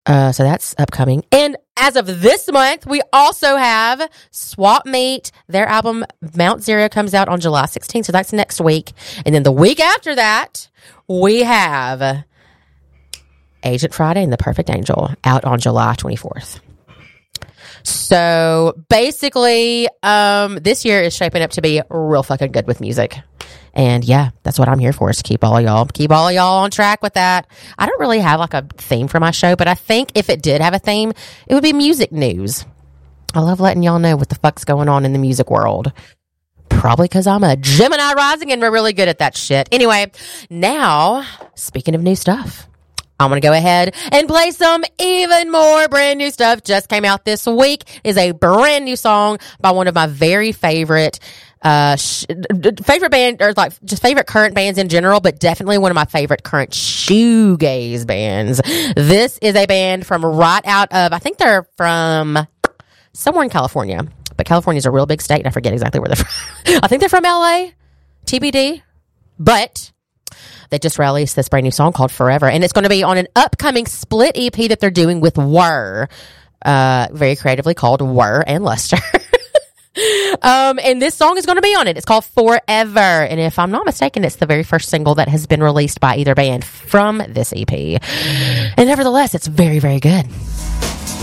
So that's upcoming. And as of this month, we also have Swap Meet. Their album Mount Zero comes out on July 16th. So that's next week. And then the week after that, we have Agent Friday and The Perfect Angel out on July 24th. So basically, this year is shaping up to be real fucking good with music. And yeah, that's what I'm here for, is to keep all of y'all on track with that. I don't really have like a theme for my show, but I think if it did have a theme, it would be music news. I love letting y'all know what the fuck's going on in the music world. Probably because I'm a Gemini rising and we're really good at that shit. Anyway, now, speaking of new stuff, I'm going to go ahead and play some even more brand new stuff. Just came out this week. Is a brand new song by one of my very favorite band, or like just favorite current bands in general, but definitely one of my favorite current shoegaze bands. This is a band from right out of, I think they're from somewhere in California, but California's a real big state and I forget exactly where they're from. I think they're from LA, TBD, but they just released this brand new song called Forever, and it's going to be on an upcoming split EP that they're doing with Wur, very creatively called Wur and Luster. And this song is going to be on it. It's called Forever, and if I'm not mistaken, it's the very first single that has been released by either band from this EP. And nevertheless, it's very, very good.